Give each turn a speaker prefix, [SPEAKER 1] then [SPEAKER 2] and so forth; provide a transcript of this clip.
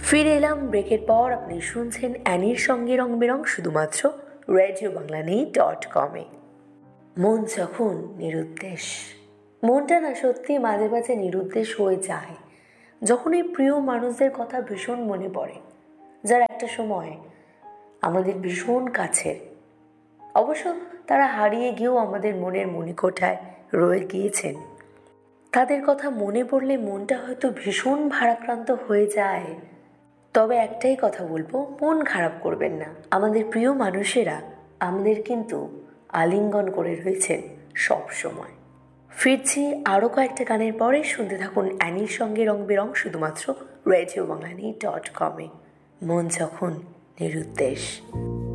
[SPEAKER 1] ফিরে এলাম ব্রেকের পর। আপনি শুনছেন অ্যানির সঙ্গে রং বেরং, শুধুমাত্র রেডিও বাংলা .com-এ। মন যখন নিরুদ্দেশ, মনটা না সত্যি মাঝে মাঝে নিরুদ্দেশ হয়ে যায় যখন এই প্রিয় মানুষদের কথা ভীষণ মনে পড়ে, যারা একটা সময় আমাদের ভীষণ কাছের। অবশ্য তারা হারিয়ে গিয়েও আমাদের মনের মণিকোঠায় রয়ে গিয়েছেন। তাদের কথা মনে পড়লে মনটা হয়তো ভীষণ ভারাক্রান্ত হয়ে যায়। তবে একটাই কথা বলবো, মন খারাপ করবেন না। আমাদের প্রিয় মানুষেরা আমাদের কিন্তু আলিঙ্গন করে রয়েছেন সব সময়। ফিরছি আরও কয়েকটা গানের পরে। শুনতে থাকুন অ্যানির সঙ্গে রং বেরং, শুধুমাত্র রেডিও বাংলা .com-এ। মন যখন নিরুদ্দেশ।